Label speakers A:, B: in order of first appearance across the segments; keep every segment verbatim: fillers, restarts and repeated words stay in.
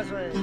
A: Eso es.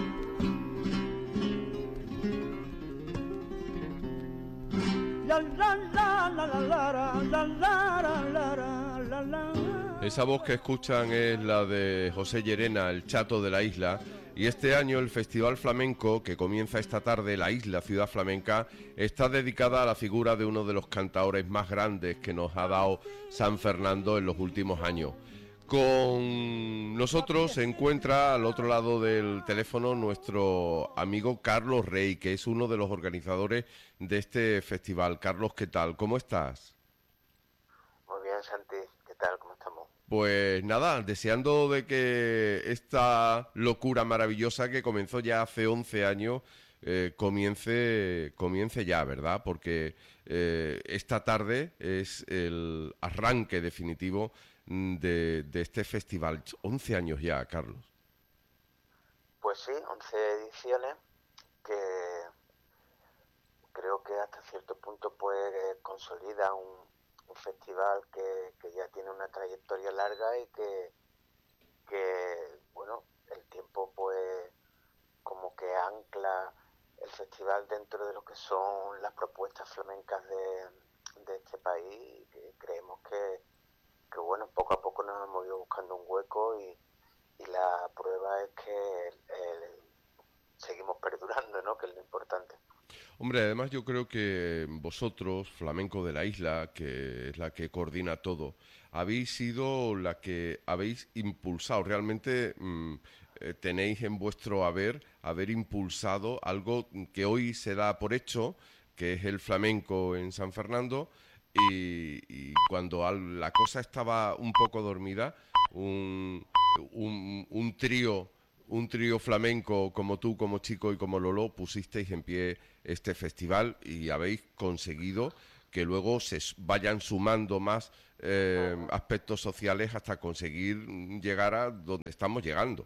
A: La, la, la, la, la, la, la, la, la, la, la, la.
B: Esa voz que escuchan es la de José Llerena, el Chato de la Isla, y este año el Festival Flamenco, que comienza esta tarde, La Isla, Ciudad Flamenca, está dedicada a la figura de uno de los cantaores más grandes que nos ha dado San Fernando en los últimos años. Con nosotros se encuentra al otro lado del teléfono nuestro amigo Carlos Rey, que es uno de los organizadores de este festival. Carlos, ¿qué tal? ¿Cómo estás?
C: Muy bien, Santi, ¿qué tal? ¿Cómo estamos?
B: Pues nada, deseando de que esta locura maravillosa que comenzó ya hace once años eh, comience, comience ya, ¿verdad? Porque eh, esta tarde es el arranque definitivo de, de este festival. once años ya, Carlos.
C: Pues sí, once ediciones que creo que hasta cierto punto pues consolida un, un festival que, que ya tiene una trayectoria larga y que, que, bueno, el tiempo pues como que ancla el festival dentro de lo que son las propuestas flamencas de, de este país, y que creemos que, que, bueno, poco a poco nos hemos ido buscando un hueco y, y la prueba es que el, el, seguimos perdurando, ¿no? Que es lo importante.
B: Hombre, además yo creo que vosotros, Flamenco de la Isla, que es la que coordina todo, habéis sido la que habéis impulsado, realmente mmm, eh, tenéis en vuestro haber, haber impulsado algo que hoy se da por hecho, que es el flamenco en San Fernando, y, y cuando al, la cosa estaba un poco dormida, un, un, un trío... Un trío flamenco como tú, como Chico y como Lolo, pusisteis en pie este festival y habéis conseguido que luego se vayan sumando más eh, aspectos sociales hasta conseguir llegar a donde estamos llegando.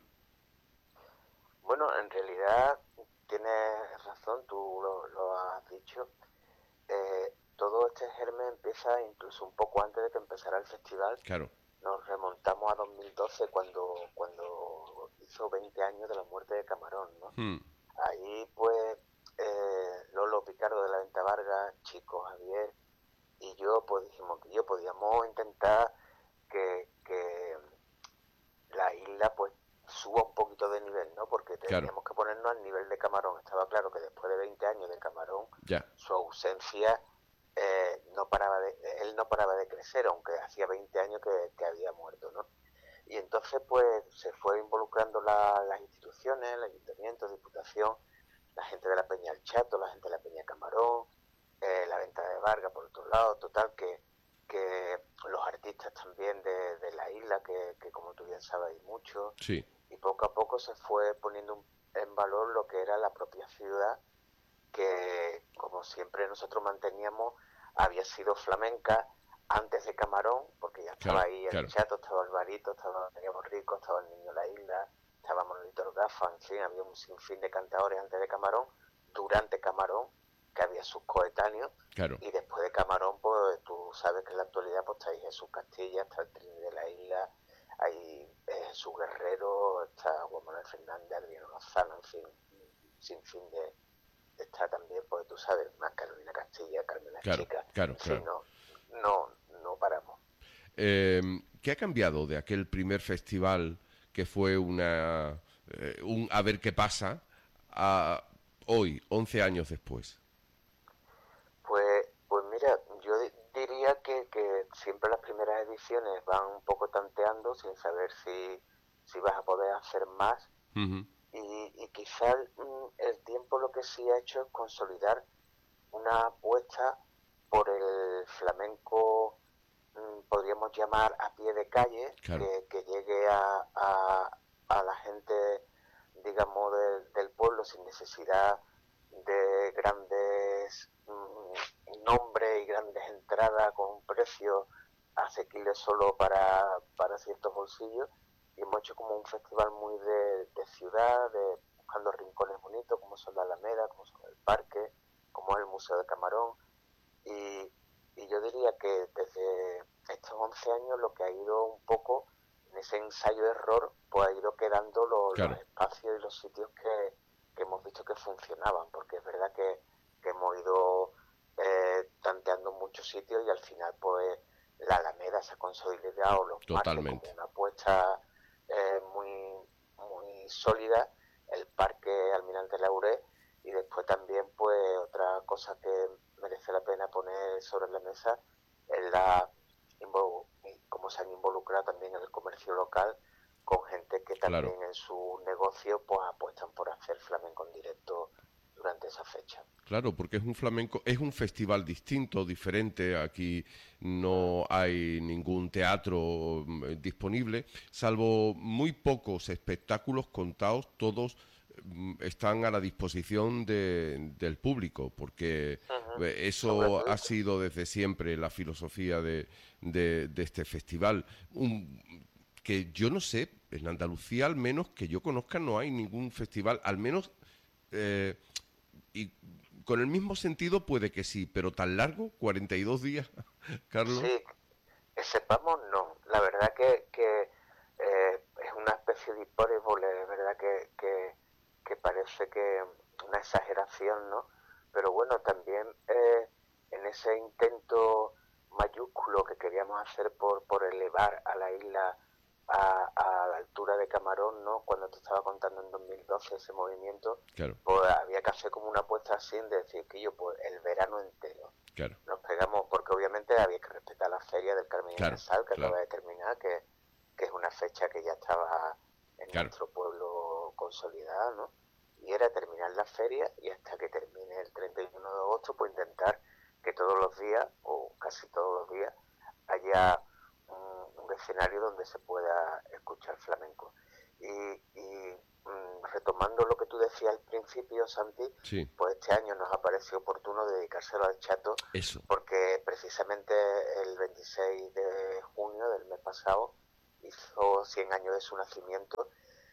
C: Bueno, en realidad tienes razón, tú lo, lo has dicho. Eh, todo este germen empieza incluso un poco antes de que empezara el festival.
B: Claro.
C: Nos remontamos a dos mil doce cuando cuando hizo veinte años de la muerte de Camarón, ¿no?
B: Hmm.
C: Ahí pues eh, Lolo Picardo de la Venta Vargas, Chico Javier y yo pues dijimos que yo podíamos intentar que, que la isla pues suba un poquito de nivel, ¿no? Porque teníamos
B: Claro.
C: que ponernos al nivel de Camarón. Estaba claro que después de veinte años de Camarón,
B: ya.
C: su ausencia eh, no paraba de, él no paraba de crecer, aunque hacía veinte años que, que había muerto, ¿no? Y entonces pues se fue involucrando la, las instituciones, el ayuntamiento, diputación, la gente de la Peña El Chato, la gente de la Peña Camarón, eh, la Venta de Vargas por otro lado, total que que los artistas también de, de la isla, que, que como tú bien sabes hay muchos,
B: sí.
C: y poco a poco se fue poniendo en valor lo que era la propia ciudad, que como siempre nosotros manteníamos, había sido flamenca antes de Camarón, porque ya estaba
B: claro,
C: ahí el
B: claro.
C: Chato, estaba Alvarito, estaba Teníamos Rico, estaba el Niño de la Isla, estaba Manolito Gafa, en fin, había un sinfín de cantadores antes de Camarón, durante Camarón, que había sus coetáneos,
B: claro.
C: y después de Camarón, pues tú sabes que en la actualidad pues está ahí Jesús Castilla, está el Trini de la Isla, hay eh, Jesús Guerrero, está Juan Manuel Fernández, Adriano Lozano, en fin, sin fin de... Está también, pues tú sabes, más Carolina Castilla, Carmen la
B: claro,
C: Chica,
B: claro,
C: en
B: claro.
C: fin, no, no, no paramos.
B: Eh, ¿Qué ha cambiado de aquel primer festival que fue una eh, un a ver qué pasa a hoy, once años después?
C: Pues, pues mira, yo diría que, que siempre las primeras ediciones van un poco tanteando sin saber si, si vas a poder hacer más.
B: Uh-huh.
C: Y, y quizás el tiempo lo que sí ha hecho es consolidar una apuesta por el flamenco, podríamos llamar a pie de calle,
B: claro.
C: que, que llegue a, a, a la gente, digamos, de, del pueblo sin necesidad de grandes mmm, nombres y grandes entradas con un precio asequible solo para, para ciertos bolsillos. Y hemos hecho como un festival muy de, de ciudad, de buscando rincones bonitos, como son la Alameda, como son el Parque, como es el Museo de Camarón. Y, y yo diría que desde estos once años lo que ha ido un poco en ese ensayo-error pues ha ido quedando lo,
B: Claro.
C: los espacios y los sitios que, que hemos visto que funcionaban, porque es verdad que, que hemos ido eh, tanteando muchos sitios y al final pues la Alameda se ha consolidado los martes como
B: Totalmente.
C: una apuesta eh, muy, muy sólida, el Parque Almirante Lauré, y después también pues otra cosa que merece la pena poner sobre la mesa es la cómo se han involucrado también en el comercio local con gente que
B: Claro.
C: también en su negocio pues apuestan por hacer flamenco en directo durante esa fecha.
B: Claro, porque es un flamenco, es un festival distinto, diferente. Aquí
C: Mm.
B: no hay ningún teatro mm, disponible, salvo muy pocos espectáculos contados, todos mm, están a la disposición de- del público, porque
C: Uh-huh.
B: eh,
C: Son
B: eso ha
C: gratuitos.
B: sido desde siempre la filosofía de, de- de este festival. Un- que yo no sé, en Andalucía al menos que yo conozca no hay ningún festival, al menos... eh, y con el mismo sentido puede que sí, pero tan largo, cuarenta y dos días, Carlos.
C: Sí, que sepamos no. La verdad que, que eh, es una especie de hipérbole, es verdad que, que, que parece que una exageración, ¿no? Pero bueno, también eh, en ese intento mayúsculo que queríamos hacer por, por elevar a la isla a, a la altura de Camarón, ¿no? Cuando te estaba contando en dos mil doce ese movimiento,
B: Claro,
C: pues había que hacer como una apuesta así de decir que yo, pues el verano entero
B: claro,
C: nos pegamos, porque obviamente había que respetar la feria del Carmen y
B: claro,
C: la Sal, que
B: claro,
C: acaba de terminar, que, que es una fecha que ya estaba en
B: claro.
C: nuestro pueblo consolidada, ¿no? Y era terminar la feria y hasta que termine el treinta y uno de agosto, pues intentar que todos los días, o casi todos los días, haya un, un escenario donde se pueda escuchar flamenco. Y, y mm, retomando lo que tú decías al principio, Santi,
B: Sí,
C: pues este año nos ha parecido oportuno dedicárselo al Chato,
B: eso.
C: porque precisamente el veintiséis de junio del mes pasado hizo cien años de su nacimiento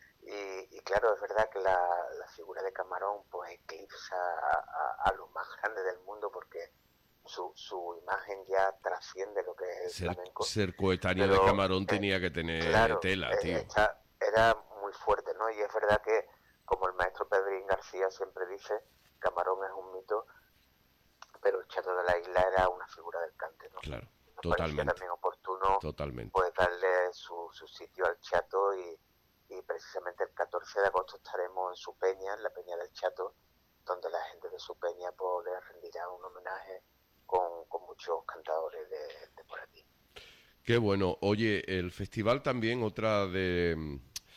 C: y, y claro, es verdad que la, la figura de Camarón pues eclipsa a, a, a lo más grande del mundo porque su, su imagen ya trasciende lo que es el
B: Ser,
C: flamenco,
B: ser coetáneo de
C: pero
B: Camarón
C: eh,
B: tenía que tener
C: claro,
B: tela,
C: eh,
B: tío.
C: esta era muy fuerte, ¿no? Y es verdad que, como el maestro Pedrín García siempre dice, Camarón es un mito, pero el Chato de la Isla era una figura del cante, ¿no?
B: Claro,
C: Nos parecía
B: totalmente,
C: también oportuno
B: totalmente.
C: pues darle su, su sitio al Chato y, y precisamente el catorce de agosto estaremos en su peña, en la Peña del Chato, donde la gente de su peña pues, le rendirá un homenaje con, con muchos cantadores de, de por aquí.
B: Qué bueno. Oye, el festival también, otra de mm,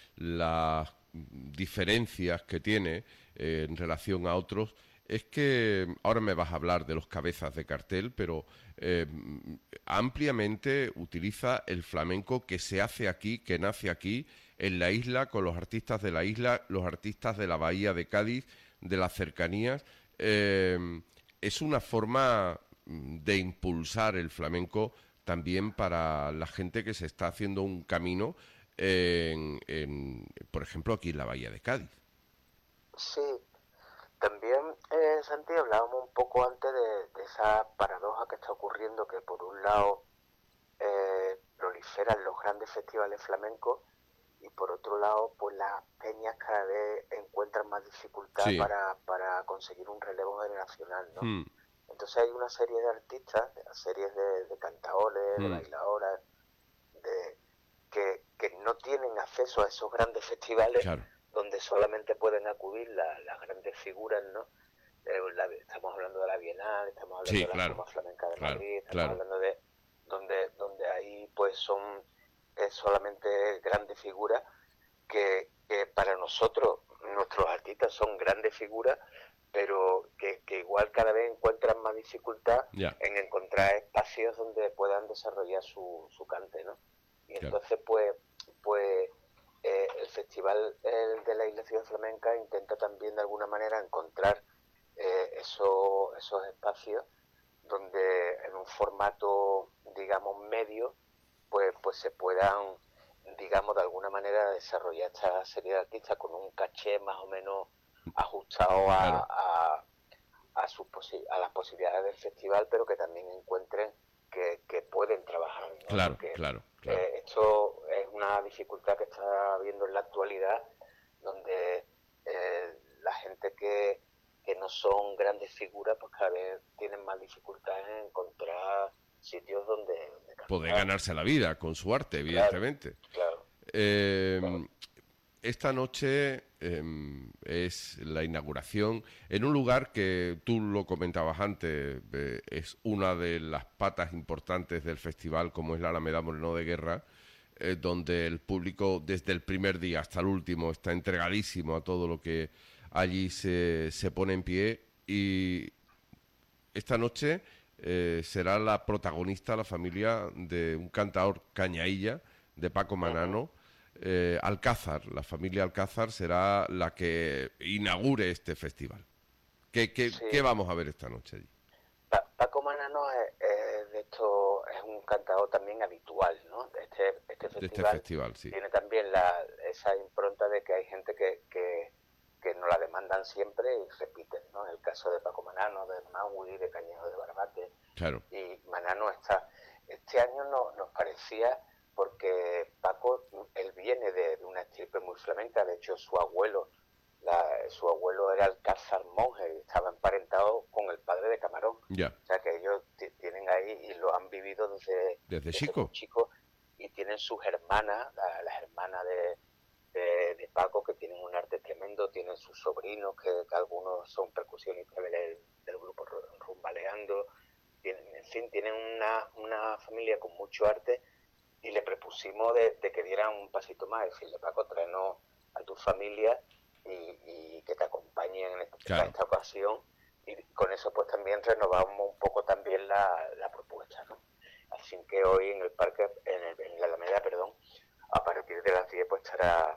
B: las diferencias que tiene eh, en relación a otros, es que mm, ahora me vas a hablar de los cabezas de cartel, pero eh, mm, ampliamente utiliza el flamenco que se hace aquí, que nace aquí, en la isla, con los artistas de la isla, los artistas de la bahía de Cádiz, de las cercanías. Eh, es una forma mm, de impulsar el flamenco también para la gente que se está haciendo un camino, en, en, por ejemplo, aquí en la Bahía de Cádiz.
C: Sí, también, eh, Santi, hablábamos un poco antes de, de esa paradoja que está ocurriendo, que por un lado eh, proliferan los grandes festivales flamencos y por otro lado, pues las peñas cada vez encuentran más dificultad
B: Sí.
C: para, para conseguir un relevo generacional, ¿no?
B: Hmm,
C: Entonces hay una serie de artistas, series de, de cantaores, de
B: hmm,
C: bailadoras, de, que, que no tienen acceso a esos grandes festivales
B: claro.
C: donde solamente pueden acudir la, las grandes figuras, ¿no? Eh, la, estamos hablando de la Bienal, estamos hablando
B: Sí,
C: de la
B: claro.
C: Suma Flamenca de
B: Claro,
C: Madrid, estamos
B: claro.
C: hablando de donde, donde ahí pues son eh, solamente grandes figuras que, que para nosotros, nuestros artistas son grandes figuras, pero que, que igual cada vez encuentran más dificultad
B: Ya,
C: en encontrar espacios donde puedan desarrollar su, su cante, ¿no? Y
B: claro.
C: entonces, pues, pues eh, el Festival el de la Isla Ciudad Flamenca intenta también de alguna manera encontrar eh, eso, esos espacios donde en un formato, digamos, medio, pues, pues se puedan, digamos, de alguna manera desarrollar esta serie de artistas con un caché más o menos ajustado a,
B: Claro.
C: a, a, sus posi- a las posibilidades del festival, pero que también encuentren que, que pueden trabajar, ¿no?
B: Claro,
C: Porque
B: claro, claro.
C: eh, esto es una dificultad que está habiendo en la actualidad, donde eh, la gente que, que no son grandes figuras, pues cada vez tienen más dificultades en encontrar sitios donde, donde
B: Poder
C: cantar.
B: ganarse la vida con su arte,
C: Claro,
B: evidentemente.
C: claro,
B: Eh,
C: claro.
B: Esta noche eh, es la inauguración en un lugar que tú lo comentabas antes, eh, es una de las patas importantes del festival, como es la Alameda Moreno de Guerra, eh, donde el público desde el primer día hasta el último está entregadísimo a todo lo que allí se, se pone en pie, y esta noche eh, será la protagonista la familia de un cantador cañailla, de Paco Manano. eh, Alcázar, la familia Alcázar será la que inaugure este festival. ¿Qué, qué,
C: Sí.
B: qué vamos a ver esta noche allí?
C: Pa- Paco Manano es, es de esto, es un cantador también habitual, ¿no? Este, este
B: De este
C: festival
B: festival, sí.
C: tiene también la, esa impronta de que hay gente que, que, que nos la demandan siempre y repiten, ¿no? El caso de Paco Manano, de Maui, de Cañejo de Barbate.
B: Claro.
C: Y Manano está. Este año no, nos parecía, porque Paco, él viene de, de una estirpe muy flamenca, de hecho su abuelo, la, su abuelo era Alcázar monje y estaba emparentado con el padre de Camarón.
B: Ya.
C: O sea que ellos t- tienen ahí y lo han vivido desde,
B: Desde
C: desde
B: chico.
C: muy chicos, y tienen sus hermanas, la- las hermanas de, de, de Paco, que tienen un arte tremendo, tienen sus sobrinos, que, que algunos son percusionistas del, del grupo Ru- Rumbaleando, tienen, en fin, tienen una, una familia con mucho arte, y le propusimos de, de que dieran un pasito más, decirle, Paco, tráenos a tu familia y, y que te acompañen en esta,
B: Claro.
C: esta ocasión, y con eso pues también renovamos un poco también la, la propuesta, ¿no? Así que hoy en el parque, en, el, en la Alameda, perdón, a partir de las diez pues estará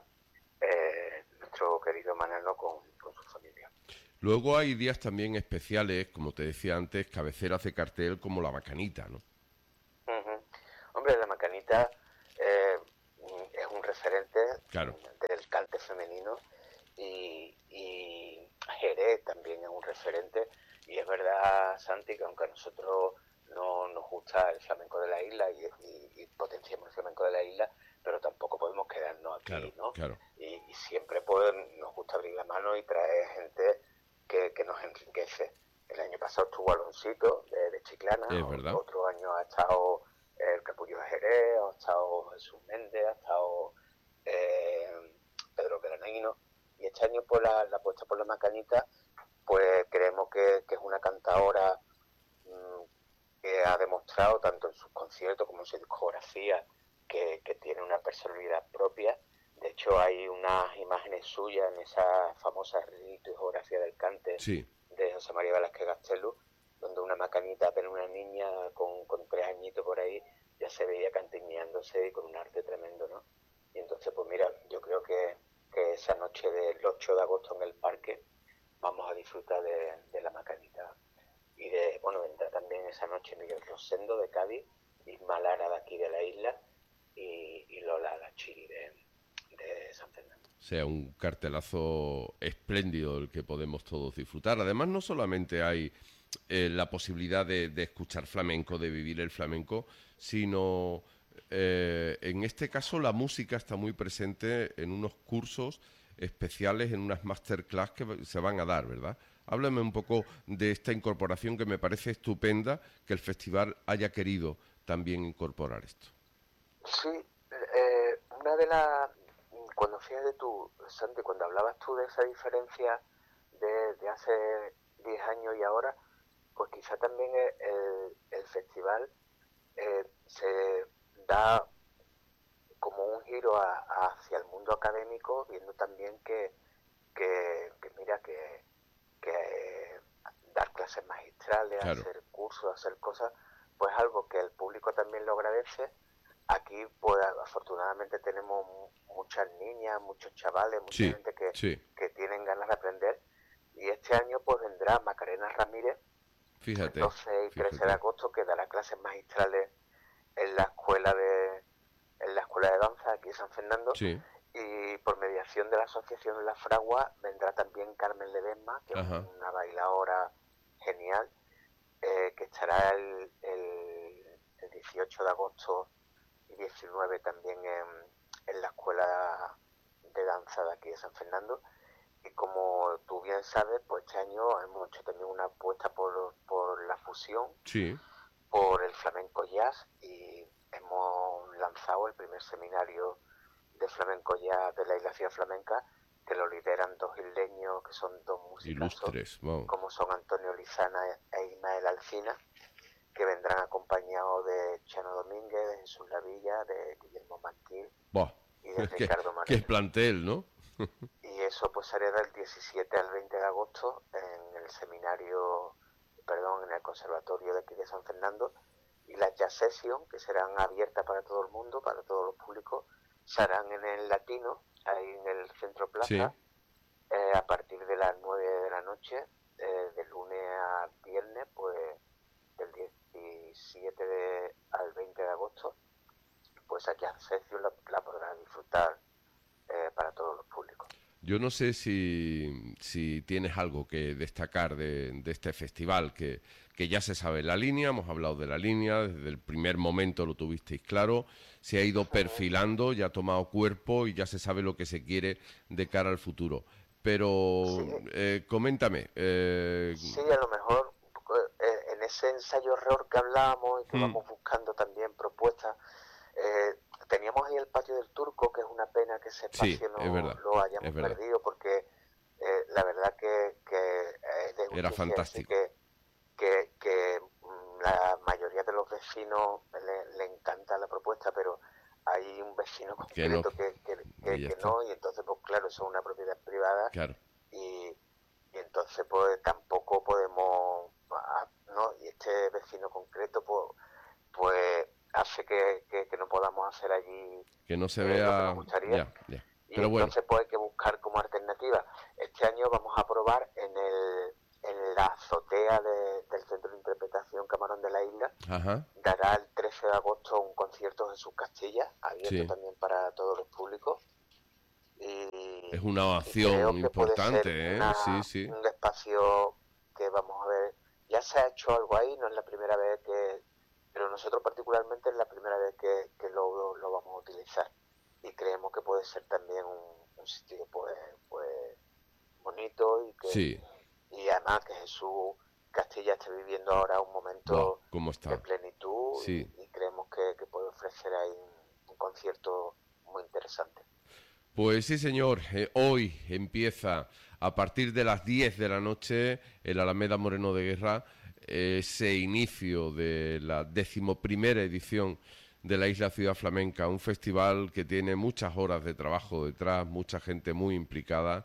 C: eh, nuestro querido Manano con, con su familia.
B: Luego hay días también especiales, como te decía antes, cabeceras de cartel como la Macanita, ¿no?
C: Uh-huh. Hombre, la Macanita eh, es un referente
B: Claro.
C: del cante femenino, y, y Jerez también es un referente, y es verdad, Santi, que aunque a nosotros no nos gusta el flamenco de la isla y, y, y potenciamos el flamenco de la isla, pero tampoco podemos quedarnos aquí,
B: Claro,
C: ¿no?
B: claro.
C: Y, y siempre pues, nos gusta abrir la mano y traer gente que, que nos enriquece. El año pasado estuvo Aloncito de, de Chiclana,
B: Es verdad.
C: otro año ha estado el Capullo de Jerez, ha estado Jesús Méndez, ha estado eh, Pedro Granino, y este año por la, la apuesta por la Macanita, pues creemos que, que es una cantadora mmm, que ha demostrado tanto en sus conciertos como en su discografía que, que tiene una personalidad propia. De hecho hay unas imágenes suyas en esa famosa discografía del cante,
B: Sí.
C: de José María Velázquez Gastelu, donde una Macanita, apenas una niña con, con tres añitos por ahí, ya se veía cantineándose y con un arte tremendo, ¿no? Y entonces, pues mira, yo creo que, que esa noche del ocho de agosto en el parque vamos a disfrutar de, de la Macanita. Y de, bueno, vendrá también esa noche Miguel Rosendo de Cádiz, Isma Lara de aquí de la isla, y, y Lola Lachiri de, de San Fernando.
B: O sea, un cartelazo espléndido el que podemos todos disfrutar. Además, no solamente hay eh, la posibilidad de, de escuchar flamenco, de vivir el flamenco, sino eh, en este caso la música está muy presente en unos cursos especiales, en unas masterclass que se van a dar, ¿verdad? Háblame un poco de esta incorporación que me parece estupenda, que el festival haya querido también incorporar esto.
C: Sí, eh, una de las... Cuando fíjate tú, Santi, cuando hablabas tú de esa diferencia de, de hace diez años y ahora, pues quizá también el, el festival eh, se da como un giro a, a hacia el mundo académico, viendo también que, que, que mira, que, que eh, dar clases magistrales,
B: Claro.
C: hacer cursos, hacer cosas, pues algo que el público también lo agradece. Aquí, pues afortunadamente tenemos muchas niñas, muchos chavales, mucha
B: Sí,
C: gente que,
B: sí.
C: que tienen ganas de aprender. Y este año pues vendrá Macarena Ramírez,
B: Fíjate,
C: el doce y trece
B: fíjate.
C: de agosto, que dará clases magistrales en la escuela de en la escuela de danza aquí en San Fernando.
B: Sí.
C: Y por mediación de la asociación La Fragua vendrá también Carmen Ledesma, que
B: Ajá.
C: es una bailadora genial, eh, que estará el, el dieciocho de agosto y diecinueve también en, en la Escuela de Danza de aquí de San Fernando. Y como tú bien sabes, pues este año hemos hecho también una apuesta por, por la fusión,
B: Sí.
C: por el flamenco jazz, y hemos lanzado el primer seminario de flamenco jazz de la Isla Ciudad Flamenca, que lo lideran dos isleños que son dos musicazos,
B: Ilustres, vamos.
C: como son Antonio Lizana e Ismael Alcina, que vendrán acompañados de Chano Domínguez, de Jesús Lavilla, de Guillermo Martín
B: Buah,
C: y de
B: qué,
C: Ricardo
B: qué
C: Moreno.
B: plantel, ¿no?
C: Y eso pues será del diecisiete al veinte de agosto en el seminario, perdón, en el conservatorio de aquí de San Fernando. Y las jazz sessions, que serán abiertas para todo el mundo, para todos los públicos, serán en el Latino, ahí en el Centro Plaza,
B: Sí.
C: eh, a partir de las nueve de la noche, eh, de lunes a viernes, pues del diecisiete de, al veinte de agosto, pues aquí a sesión la, la podrán disfrutar eh, para todos los públicos.
B: Yo no sé si, si tienes algo que destacar de, de este festival, que, que ya se sabe la línea, hemos hablado de la línea, desde el primer momento lo tuvisteis claro, se ha ido perfilando, ya ha tomado cuerpo y ya se sabe lo que se quiere de cara al futuro. Pero
C: Sí.
B: eh, coméntame. Eh,
C: Sí, a lo mejor eh, en ese ensayo-error que hablábamos y que
B: Mm.
C: vamos buscando también propuestas, eh, teníamos ahí el Patio del Turco, que es una pena que ese
B: Sí,
C: espacio no
B: es verdad,
C: lo hayamos
B: es verdad.
C: perdido, porque eh, la verdad que, que eh, de
B: Era
C: justicia
B: fantástico.
C: decir que, que, que mm, la mayoría de los vecinos le, le encanta la propuesta, pero hay un vecino
B: Que no,
C: concreto que, que,
B: y
C: que-
B: ya
C: que
B: está.
C: no, y entonces pues claro, eso es una propiedad privada,
B: Claro.
C: y, y entonces pues tampoco podemos, ah, ¿no? Y este vecino concreto pues, pues hace que, que, que no podamos hacer allí
B: Que no se
C: eh, lo que
B: vea.
C: nos gustaría.
B: Ya, ya.
C: Y
B: Pero bueno,
C: entonces pues hay que buscar como alternativa. Este año vamos a probar en el en la azotea de, del Centro de Interpretación Camarón de la Isla.
B: ajá.
C: Dará el trece de agosto un concierto Jesús Castilla, abierto
B: Sí.
C: también para todos los públicos. Y,
B: Es una
C: y
B: acción
C: creo que puede
B: importante,
C: ser
B: ¿eh?
C: una-
B: Sí, sí.
C: un espacio que vamos a ver. Ya se ha hecho algo ahí, no es la primera vez que, pero nosotros particularmente es la primera vez que, que lo, lo vamos a utilizar, y creemos que puede ser también un, un sitio pues, pues bonito, y que
B: Sí.
C: y además que Jesús Castilla está viviendo ahora un
B: Buah,
C: momento
B: ¿cómo
C: de
B: está?
C: plenitud,
B: Sí.
C: y, y creemos que, que puede ofrecer ahí un, un concierto muy interesante.
B: Pues sí, señor. Eh, hoy empieza a partir de las diez de la noche en la Alameda Moreno de Guerra eh, ese inicio de la decimoprimera edición de la Isla Ciudad Flamenca, un festival que tiene muchas horas de trabajo detrás, mucha gente muy implicada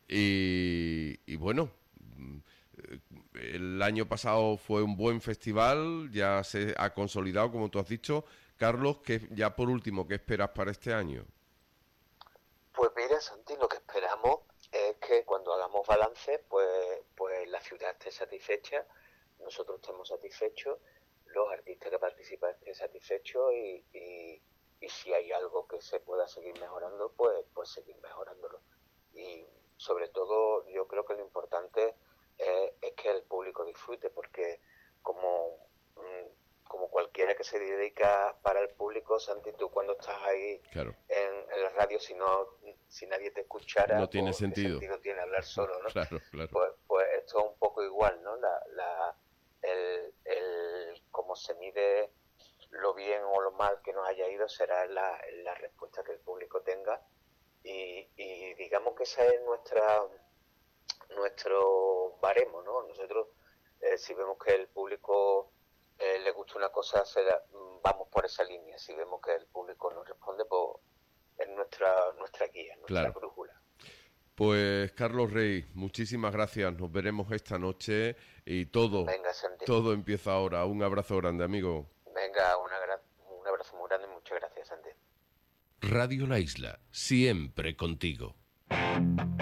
B: y, y bueno, mm, eh, el año pasado fue un buen festival, ya se ha consolidado, como tú has dicho. Carlos, que ya por último, ¿qué esperas para este año?
C: Pues mira, Santi, lo que esperamos es que cuando hagamos balance, pues, pues la ciudad esté satisfecha, nosotros estemos satisfechos, los artistas que participan estén satisfechos, y, y, y si hay algo que se pueda seguir mejorando, pues, pues seguir mejorándolo. Y sobre todo yo creo que lo importante es, es que el público disfrute, porque como, mm, como cualquiera que se dedica para el público, Santi, tú cuando estás ahí
B: Claro,
C: en, en la radio, si no si nadie te escuchara,
B: no tiene
C: pues, ¿qué
B: sentido.
C: sentido tiene hablar solo, ¿no?
B: Claro, claro.
C: Pues, pues esto es un poco igual, ¿no? La, la, el, el cómo se mide lo bien o lo mal que nos haya ido será la, la respuesta que el público tenga, y, y digamos que esa es nuestra nuestro baremo, ¿no? Nosotros eh, si vemos que el público eh, le gusta una cosa, se la, vamos por esa línea. Si vemos que el público nos responde, pues es nuestra nuestra guía, nuestra
B: Claro.
C: brújula.
B: Pues Carlos Rey, muchísimas gracias. Nos veremos esta noche y todo,
C: Venga, Santi.
B: todo empieza ahora. Un abrazo grande, amigo.
C: Venga, una gra- un abrazo muy grande y muchas gracias, Santi.
D: Radio La Isla, siempre contigo.